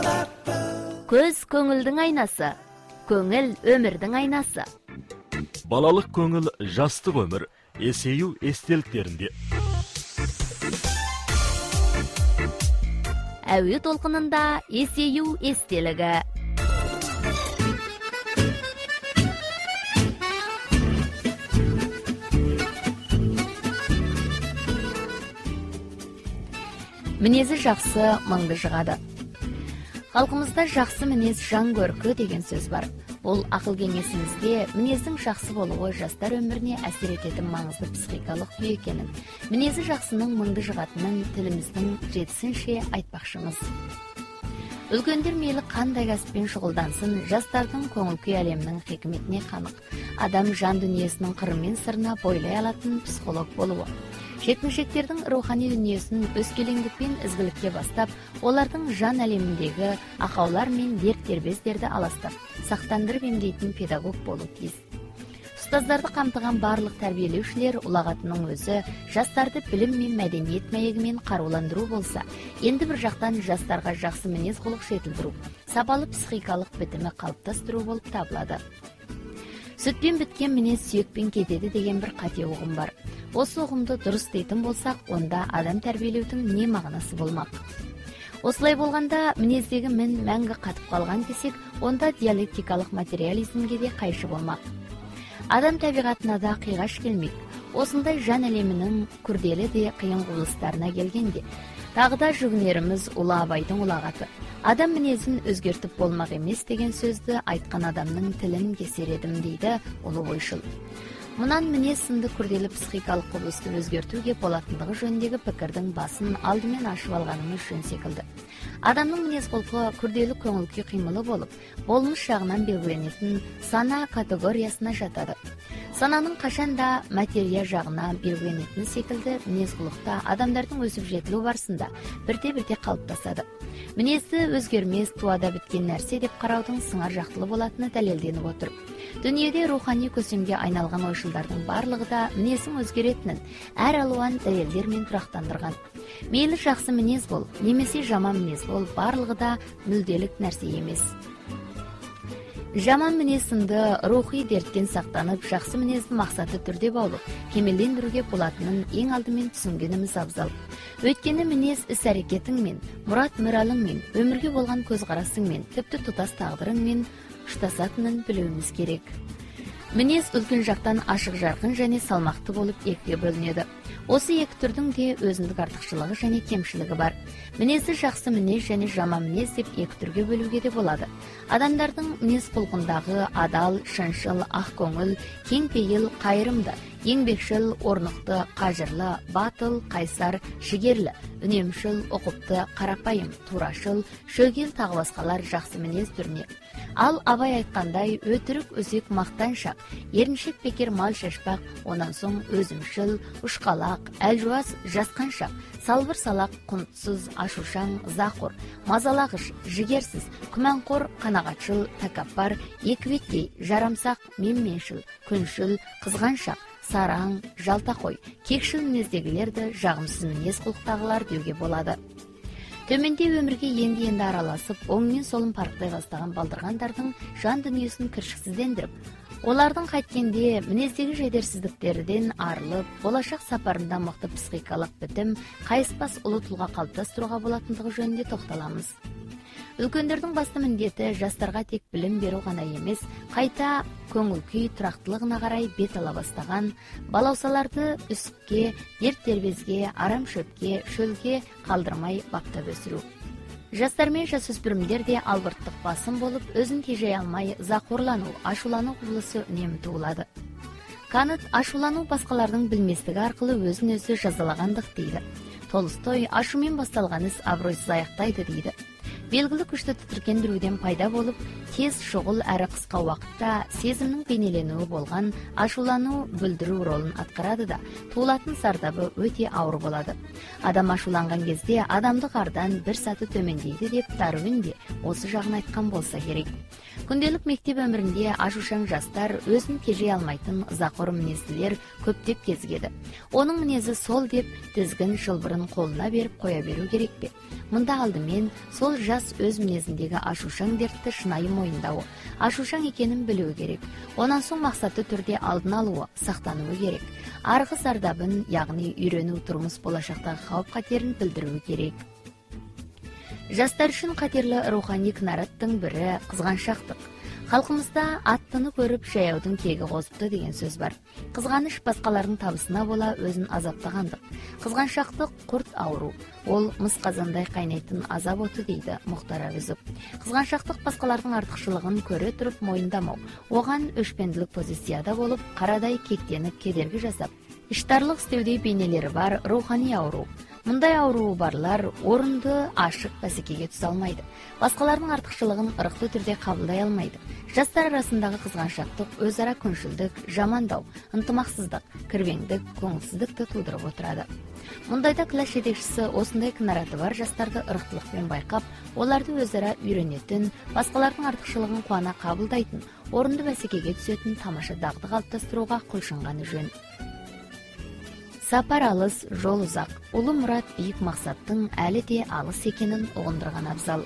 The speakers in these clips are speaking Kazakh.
Көз көңілдің айнасы, көңіл өмірдің айнасы. Балалық көңіл жастық өмір, есею естеліктерінде. Әуе толқынында есею естелігі. Мінезі жақсы мыңды жығады. Халқымызда жақсы мінез жан көркі деген сөз бар. Бұл ақыл кеңесімізде мінездің жақсы болуы жастар өміріне әсер ететін маңызды психикалық күй екенін, мінезі жақсының мыңды жығатынын тіліміздің жетісінше айтпақшымыз. Үлкендер мейлі қандай кәсіппен шұғылдансын, жастардың көңіл күй әлемінің хикметіне қанық. Адам жан дүниесінің қыры мен сырына бойлай алатын психолог болуы. Жеткіншектердің рухани дүниесін өскелеңдікпен ізгілікке бастап, олардың жан әлеміндегі ақаулар мен дерт-дербездерді аластап, сақтандырып емдейтін педагог болу тиіс. Ұстаздарды қамтыған барлық тәрбиелеушілер ұлағатының өзі жастарды білім мен мәдениет мәйегімен қаруландыру болса, енді бір жақтан жастарға жақсы мінез құлық жетілдіру, сапалы психикалық бітімі қалыптастыру болып табылады. Сүтпен біткен мінез сүйекпен кетеді деген бір қате ұғым бар. Осы ұғымды дұрыс дейтін болсақ, онда адам тәрбиелеудің не мағынасы болмақ? Осылай болғанда мінездегі мін мәңгі қатып қалған десек, онда диалектикалық материализмге де қайшы болмақ. Адам табиғатына да қиғаш келмек. Осындай жан әлемінің күрделі де қиын құбылыстарына келгенде, тағы да жүгінеріміз ұлы Абайдың ұлағаты. Адам мінезін өзгертіп болмақ емес деген сөзді айтқан адамның тілін кесер едім дейді ұлы ойшыл. Мұнан мінез сынды күрделі психикалық құбылысты өзгертуге болатындығы жөніндегі пікірдің басын алдымен ашып алғанымыз жөн секілді. Адамның мінез құлқы күрделі көңіл күй қимылы болып, болмыс жағынан белгіленетін сана категориясына жатады. Сананың қашанда материя жағына белгіленетін секілді мінез құлықта адамдардың өсіп жетілу барысында бірте-бірте қалыптасады. Мінезді өзгермес туада біткен нәрсе деп қараудың сыңар жақтылы болатыны дәлелденіп отыр. Дүниеде рухани көсемге айналған ойшылдардың барлығы да мінездің өзгеретінін әр алуан дәлелдермен тұрақтандырған. Мейлі жақсы мінез бол, немесе жаман мінез бол, барлығы да мүлделік нәрсе емес. Жаман мінез сынды рухи дерттен сақтанып, жақсы мінезді мақсатты түрде баулып, кемелдендіруге болатынын ең алдымен түсінгеніміз абзал. Өйткені мінез іс-әрекетіңмен, мұрат-мұралыңмен, өмірге болған көзқарасыңмен, тіпті тұтас тағдырыңмен ұштасатынын білуіміз керек. Мінез үлкен жақтан ашық жарқын және салмақты болып екіге бөлінеді. Осы екі түрдің де өзіндік артықшылығы және кемшілігі бар. Мінезді жақсы мінез және жаман мінез деп екі түрге бөлуге де болады. Адамдардың мінез құлқындағы адал, шыншыл, ақ көңіл, кеңпейіл, қайырымды, еңбекшіл, орнықты, қажырлы, батыл, қайсар, жігерлі, үнемшіл, ұқыпты, қарапайым, турашыл, шөгел тағы басқалар жақсы мінез түріне. Ал Абай айтқандай, өтірік өзек мақтаншақ, еріншек бекер мал шашпақ, онан соң өзімшіл, ұшқалақ, әлжуаз жасқаншақ, салбыр салақ, құнтсыз, ашушаң, зақор, мазалағыш, жігерсіз, күмәнқор, қанағатшыл, тәкаппар, екібеттей, жарамсақ, менменшіл, күншіл, қызғаншақ, сараң, жалтақой, кекшіл мінездегілерді жағымсыз мінез құлықтағылар деуге болады. Төменде өмірге енді араласып, оң мен солын парықтай бастаған балдырғандардың жан дүниесін кіршіксіздендіріп, олардың қайткенде мінездегі жайдерсіздіктерден арылып, болашақ сапарында мықты психикалық бітім, қайыспас ұлы тұлға қалыптастыруға болатындығы жөнінде тоқталамыз. Үлкендердің басты міндеті жастарға тек білім беру ғана емес, қайта көңіл күй тұрақтылығына қарай бет ала бастаған балаусаларды үсікке, дерт-дербезге, арам шөпке, шөлге қалдырмай баптап өсіру. Жастар мен жасөспірімдер де албырттық басым болып, өзін тежей алмай, зақорлану, ашулану құбылысы үнемі туылады. Кант ашулану басқалардың білместігі арқылы өзін өзі жазалағандық дейді. Толстой ашумен басталған іс абыройсыз аяқтайды дейді. Белгілі күшті тітіркендіруден пайда болып, тез шұғыл әрі қысқа уақытта сезімнің бейнеленуі болған ашулану бүлдіру ролын атқарады да, туылатын зардабы өте ауыр болады. Адам ашуланған кезде адамдық ардан бір саты төмендейді деп Дарвин де осы жағын айтқан болса керек. Күнделік мектеп өмірінде ашушаң жастар өзін тежей алмайтын зақор мінезділер көптеп кезігеді. Оның мінезі сол деп тізгін шылбырын қолына беріп қоя беру керек пе? Мұнда алдымен сол жас жас өз мінезіндегі ашушаң дертті шынайы мойындауы, ашушаң екенін білуі керек. Онан соң мақсатты түрде алдын алуы, сақтануы керек. Арғы зардабын, яғни үйрену тұрмыс болашақтағы қауіп-қатерін білдіруі керек. Жастар үшін қатерлі рухани кінараттың бірі қызғаншақтық. Халқымызда аттыны көріп жаяудың кегі қозыпты деген сөз бар. Қызғаныш басқалардың табысына бола өзін азаптағандық. Қызғаншақтық құрт ауру. Ол мыс қазандай қайнайтын азап оты дейді Мұхтар Әуезов. Қызғаншақтық басқалардың артықшылығын көре тұрып мойындамау. Оған өшпенділік позицияда болып, қарадай кектеніп кедергі жасап, іштарлық істеудей бейнелері бар рухани ауру. Мұндай ауруы барлар орынды ашық бәсекеге түсе алмайды. Басқалардың артықшылығын ырықты түрде қабылдай алмайды. Жастар арасындағы қызғаншақтық өзара күншілдік, жамандау, ынтымақсыздық, кірбеңдік, көңілсіздікті тудырып отырады. Мұндайда класс жетекшісі осындай кінараты бар жастарды ырықтылықпен байқап, оларды өзара үйренетін, басқалардың артықшылығын қуана қабылдайтын, орынды бәсекеге түсетін тамаша дағды қалыптастыруға құлшынғаны жөн. Сапар алыс, жол ұзақ, ұлы мұрат биік мақсаттың әлі де алыс екенін ұғындырған абзал.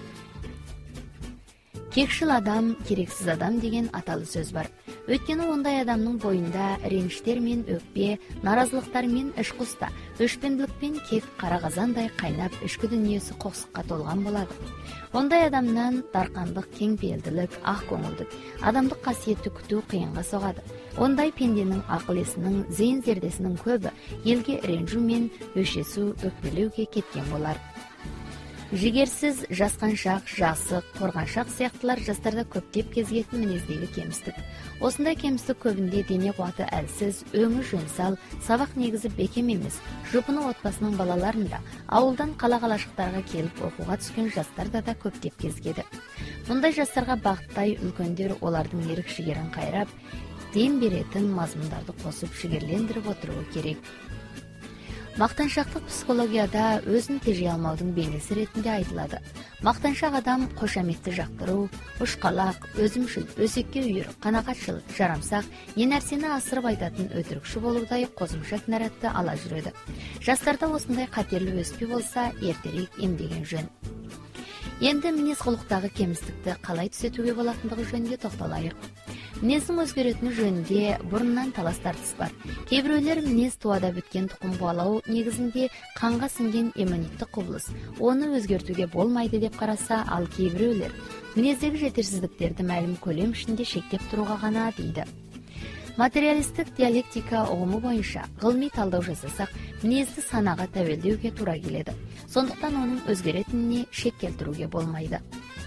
Кекшіл адам, керексіз адам деген аталы сөз бар. Өйткені ондай адамның бойында реніштер мен өкпе, наразылықтар мен ішқұста, өшпенділікпен кек қара қазандай қайнап ішкі дүниесі қоқсыққа толған болады. Ондай адамнан дарқандық, кеңпейілділік, ақ көңілдік, адамдық қасиетті күту қиынға соғады. Ондай пенденің ақыл-есінің, зейін зердесінің көбі елге ренжу мен өшесу, өкпелеуге кеткен болар. Жігерсіз, жасқаншақ, жасық, қорғаншақ сияқтылар жастарда көптеп кезгетін мінездегі кемістік. Осындай кемістік көбінде дене қуаты әлсіз, өңі жөнсал, сабақ негізі бекем емес, жұпыны отбасының балаларында, ауылдан қала-қалашықтарға келіп оқуға түскен жастарда да көптеп кезгеді. Мұндай жастарға бағыттай үлкендер олардың ерік жігерін қайрап, дем беретін мазмұндарды қосып жігерлендіріп отыруы керек. Мақтаншақтық психологияда өзін тежей алмаудың бейнесі ретінде айтылады. Мақтаншақ адам қошаметті жақтыру, ұшқалақ, өзімшіл, өсекке үйір, қанағатшыл, жарамсақ, не нәрсені асырып айтатын өтірікші болудай қосымша кінәратты ала жүреді. Жастарда осындай қатерлі өспе болса, ертерек емдеген жөн. Енді мінез құлықтағы кемістікті қалай түзетуге болатындығы жөнінде тоқталайық. Мінездің өзгеретіні жөнінде бұрыннан талас тартыс бар. Кейбіреулер мінез туада біткен тұқым қуалау негізінде қанға сіңген иммунитті құбылыс. Оны өзгертуге болмайды деп қараса, ал кейбіреулер мінездегі жетерсіздіктерді мәлім көлем ішінде шектеп тұруға ғана дейді. Материалистік диалектика ұғымы бойынша ғылыми талдау жасасақ, мінезді санаға тәуелдеуге тура келеді. Сондықтан оның өзгеретініне шек келтіруге болмайды.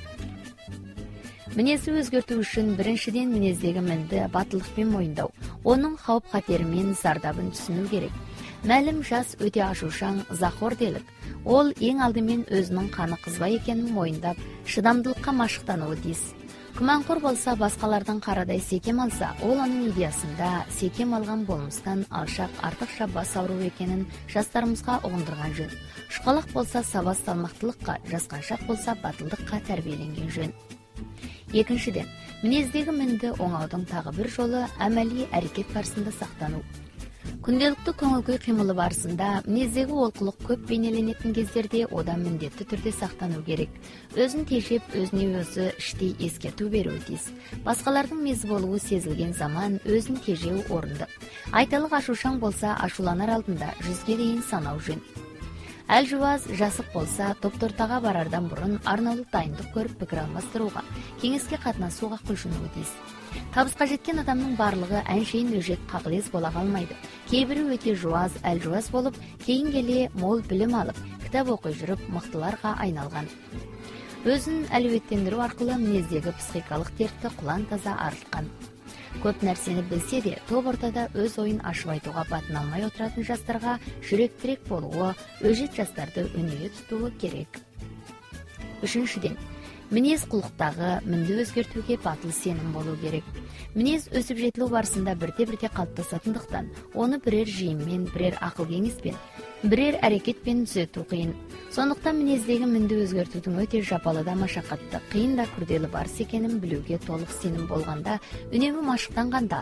Мінезді өзгерту үшін біріншіден мінездегі мінді батылдықпен мойындау, оның қауіп-қатері мен зардабын түсіну керек. Мәлім жас өте ашушаң, захор делік. Ол ең алдымен өзінің қаны қызба екенін мойындап, шыдамдылыққа машықтануы тиіс. Күмәнқор болса, басқалардан қарадай секем алса, ол оның идеясында секем алған болмыстан алшақ, артықша бас ауру екенін жастарымызға ұғындырған жөн. Шұқалақ болса, сабас салмақтылыққа, жасқаншақ болса, батылдыққа тәрбиеленген жөн. Екіншіден, мінездегі мінді оңаудың тағы бір жолы әмәли әрекет барысында сақтану. Күнделікті көңіл-күй қимылы барысында мінездегі олқылық көп бейнеленетін кездерде одан міндетті түрде сақтану керек. Өзін тежеп, өзіне өзі іштей ескерту беруі тиіс. Басқалардың мезі болуы сезілген заман өзін тежеу орынды. Айталық ашушаң болса, ашуланар алдында 100-ге дейін санау жөн. Әлжуаз, жасық болса, топ-тортаға барардан бұрын арнаулы дайындық көріп пікір алмастыруға, кеңеске қатынасуға құлшынуы тиіс. Табысқа жеткен адамның барлығы әншейін өжет қағылез бола қалмайды. Кейбірі өте жуаз, әлжуаз болып, кейін келе мол білім алып, кітап оқи жүріп мықтыларға айналған. Өзін әлеуеттендіру арқылы мінездегі психикалық дертті құлан таза арылтқан. Көп нәрсені білсе де, топ ортада өз ойын ашып айтуға батын алмай отыратын жастарға жүректірек болуы, өжет жастарды үнемі тұтуы керек. Үшіншіден, мінез құлықтағы мінді өзгертуге батыл сенім болу керек. Мінез өсіп жетілу барысында бірте-бірте қалыптасатындықтан, оны бірер жиынмен, бірер ақыл кеңеспен, бірер әрекетпен түзету қиын. Сондықтан мінездегі мінді өзгертудің өте жапалы да машақатты, қиын да күрделі барыс екенін білуге толық сенім болғанда, үнемі машықтанғанда,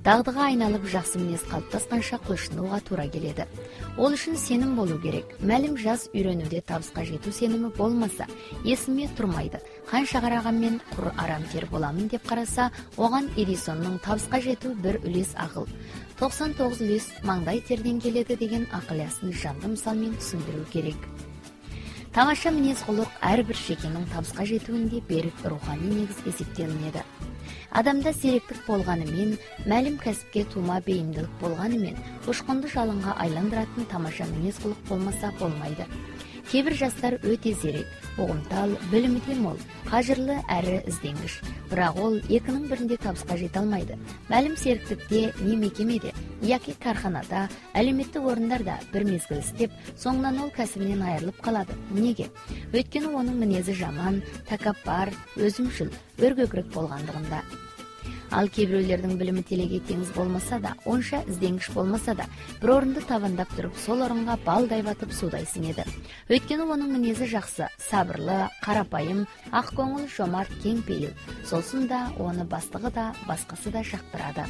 дағдыға айналып жақсы мінез қалыптасқанша құлшынуға тура келеді. Ол үшін сенім болу керек. Мәлім жас үйренуде табысқа жету сенімі болмаса, есіме тұрмайды. Қанша қарағанмен құр арам тер боламын деп қараса, оған Эдисонның табысқа жету бір үлес ақыл, 99 үлес маңдай терден келеді деген ақыл-ясын жанды мысалмен түсіндіру керек. Тамаша мінез құлық әрбір шекенің табысқа жетуінде берік рухани негіз есептелінеді. Адамда серіктік болғанымен, мәлім кәсіпке тума бейімділік болғанымен, ұшқынды жалынға айландыратын тамаша мінез құлық болмаса болмайды. Кейбір жастар өте зерек, ұғымтал, білімі де мол, қажырлы әрі ізденгіш. Бірақ ол екінің бірінде табысқа жете алмайды. Мәлім серіктікте, не мекемеде, яки карханада, әлеуметтік орындарда бір мезгіл істеп, соңынан ол кәсібінен айырылып қалады. Неге? Өйткені оның мінезі жаман, тәкаппар, өзімшіл, өркөкірек болғандығында. Ал кейбіреулердің білімі телеге теңіз болмаса да, онша ізденгіш болмаса да, бір орынды табандап тұрып, сол орынға балдай батып судай сіңеді. Өйткені оның мінезі жақсы, сабырлы, қарапайым, ақ көңіл, жомарт, кең пейіл. Сосын да оны бастығы да, басқасы да жақтырады.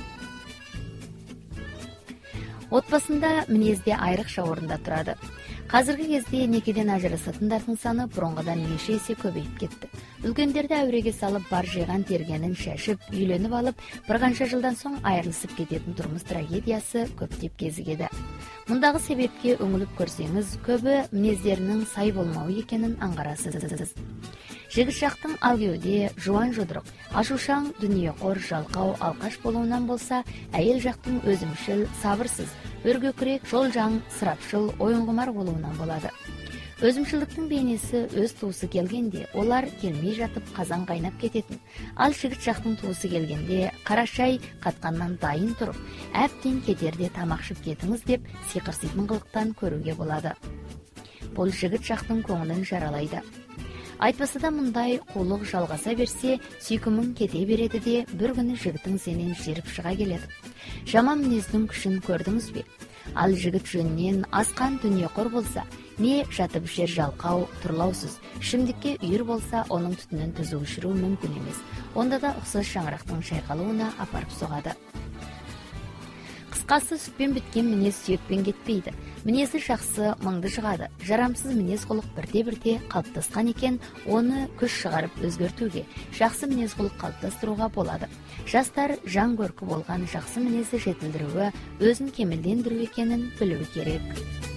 Отбасында мінезде айрықша орында тұрады. Қазіргі кезде некеден ажырасатындардың саны бұрынғыдан неше есе көбейіп кетті. Үлкендерді әуреге салып, бар жиған тергенін шашып, үйленіп алып, бір қанша жылдан соң айырылысып кететін тұрмыс трагедиясы көптеп кезігеді. Мұндағы себепке үңіліп көрсеңіз, көбі мінездерінің сай болмауы екенін аңғарасыз. Жігіт жақтың алгеуде, жуан жұдырық, ашушаң, дүниеқор, жалқау, алқаш болуынан болса, әйел жақтың өзімшіл, сабырсыз, өркөкірек, жолжаң, сырапшыл, ойынқұмар болуынан болады. Өзімшілдіктің бейнесі өз туысы келгенде, олар келмей жатып қазан қайнап кететін. Ал жігіт жақтың туысы келгенде, қарашай қатқаннан дайын тұрып, әбден кетерде тамақшып кетіңіз деп сиқырситын қылықтан көруге болады. Бұл жігіт жақтың көңілін жаралайды. Айтпаса да мұндай қулық жалғаса берсе, сүйкімің кете береді де, бір күні жігітің сенен жеріп шыға келеді. Жаман мінездің күшін көрдіңіз бе? Ал жігіт жөнінен асқан дүниеқор болса, не жатып жер жалқау, тұрлаусыз, ішімдікке үйір болса, оның түтінін түзу өшіру мүмкін емес. Онда да ұқсас шаңырақтың шайқалуына апарып соғады. Қысқасы, сүтпен біткен мінез сүйекпен кетпейді. Мінезі жақсы, мыңды жығады. Жарамсыз мінез құлық бірте-бірте қалыптасқан екен, оны күш шығарып өзгертуге, жақсы мінез құлық қалыптастыруға болады. Жастар жан көркі болған жақсы мінезді жетілдіруі, өзін кемелдендіру екенін білуі керек.